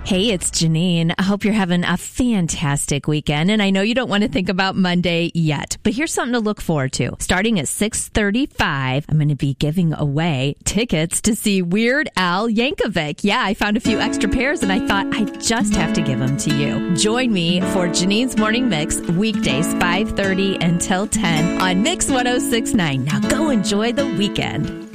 Hey, it's Janine. I hope you're having a fantastic weekend. And I know you don't want to think about Monday yet, but here's something to look forward to. Starting at 6:35, I'm going to be giving away tickets to see Weird Al Yankovic. Yeah, I found a few extra pairs and I thought I just have to give them to you. Join me for Janine's Morning Mix, weekdays 5:30 until 10 on Mix 106.9. Now go enjoy the weekend.